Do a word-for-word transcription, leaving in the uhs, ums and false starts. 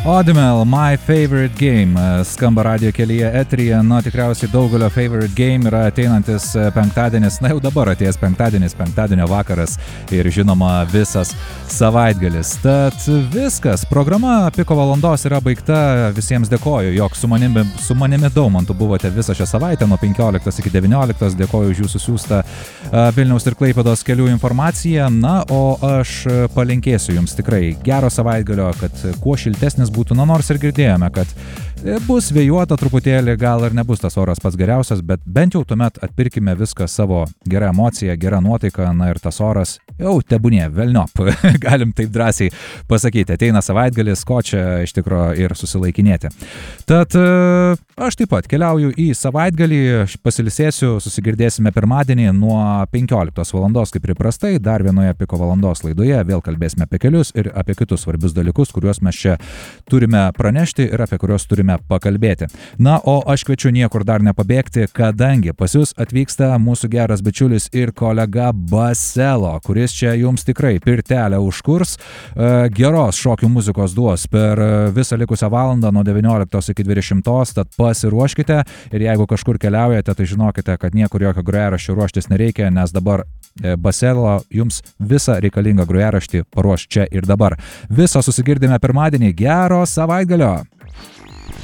Odimel, My Favorite Game, skamba radio kelyje eteryje, na tikriausiai daugelio favorite game yra ateinantis penktadienis, na jau dabar atėjęs penktadienis, penktadienio vakaras ir žinoma visas savaitgalis. Tad viskas, programa Piko valandos yra baigta, visiems dėkoju, jog su manimi, su manimi Daumantu buvote visą šią savaitę nuo penkioliktos iki devynioliktos, dėkoju už jūsų siųstą Vilniaus ir Klaipėdos kelių informaciją, na o aš palinkėsiu jums tikrai gero savaitgalio, kad kuo šiltesnis būtų, na nors ir girdėjome, kad bus vėjuota truputėlį, gal ir nebus tas oras pats geriausias, bet bent jau tuomet atpirkime viską savo gerą emociją, gerą nuotaiką, na ir tas oras jau tebūnie, velniop, galim taip drąsiai pasakyti, ateina savaitgalis, ko čia iš tikro ir susilaikinėti. Tad aš taip pat keliauju į savaitgalį, pasilisėsiu, susigirdėsime pirmadienį nuo penkioliktos valandos, kaip įprastai, dar vienoje Piko valandos laidoje, vėl kalbėsime apie kelius ir apie kitus svarbius dalykus, kuriuos mes čia turime pranešti ir apie kuriuos turime pakalbėti. Na, o aš kviečiu niekur dar nepabėgti, kadangi pas jūs atvyksta mūsų geras bičiulis ir kolega Baselo, kuris čia jums tikrai pirtelę užkurs, geros šokių muzikos duos per visą likusią valandą nuo devynioliktos iki dvidešimtos, tad pasiruoškite ir jeigu kažkur keliaujate, tai žinokite, kad niekur jokio grojaraščio ruoštis nereikia, nes dabar Baselo jums visą reikalingą grojaraštį paruoš čia ir dabar. Viso susigirdime pirmadienį, gero savaitgalio!